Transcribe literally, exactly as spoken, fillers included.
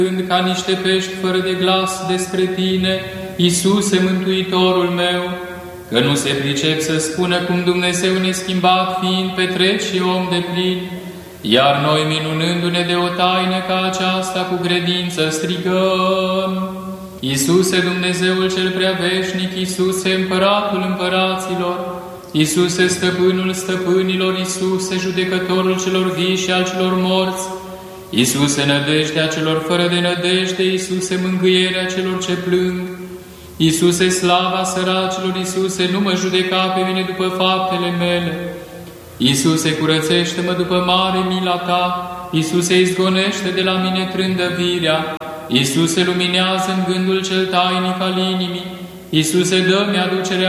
ca niște pești fără de glas despre Tine, Iisuse, Mântuitorul meu, că nu se pricep să spună cum Dumnezeu neschimbat fiind petrec și om de plin, iar noi, minunându-ne de o taină ca aceasta, cu credință strigăm: Iisuse, Dumnezeul cel prea veșnic, Iisuse, Împăratul împăraților, Iisuse, Stăpânul stăpânilor, Iisuse, Judecătorul celor vii și al celor morți, Iisuse, nădejdea celor fără de nădejde, Iisuse, mângâierea celor ce plâng, Iisuse, slava săracilor, Iisuse, nu mă judeca pe mine după faptele mele, Iisuse, curățește-mă după mare mila Ta, Iisuse, izgonește de la mine trândăvirea, Iisuse, luminează în gândul cel tainic al inimii, Iisuse, dă-mi aducerea